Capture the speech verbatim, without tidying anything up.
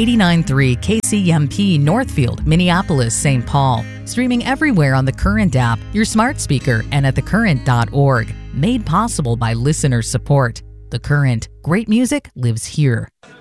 eighty-nine point three K C M P Northfield, Minneapolis, Saint Paul. Streaming everywhere on the Current app, your smart speaker, and at the current dot org. Made possible by listener support. The Current. Great music lives here.